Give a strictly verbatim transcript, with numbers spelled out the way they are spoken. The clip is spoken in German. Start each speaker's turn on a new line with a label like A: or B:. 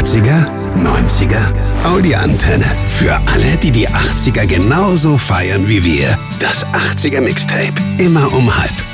A: achtziger, neunziger, Audi Antenne. Für alle, die die achtziger genauso feiern wie wir. Das achtziger Mixtape. Immer um halb.